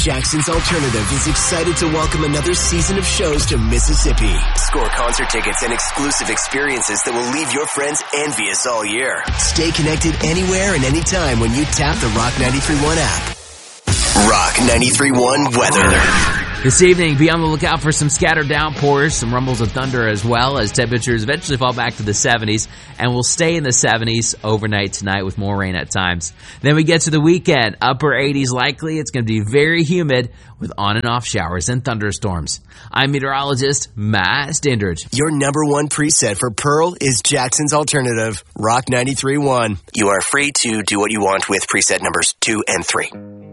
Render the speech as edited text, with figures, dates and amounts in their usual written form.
Jackson's Alternative is excited to welcome another season of shows to Mississippi. Score concert tickets and exclusive experiences that will leave your friends envious all year. Stay connected anywhere and anytime when you tap the Rock 93.1 app. Rock 93.1 weather. This evening, be on the lookout for some scattered downpours, some rumbles of thunder as well, as temperatures eventually fall back to the 70s, and will stay in the 70s overnight tonight with more rain at times. Then we get to the weekend, upper 80s likely. It's going to be very humid with on and off showers and thunderstorms. I'm meteorologist Matt Stindridge. Your number one preset for Pearl is Jackson's Alternative, Rock 93.1. You are free to do what you want with preset numbers 2 and 3.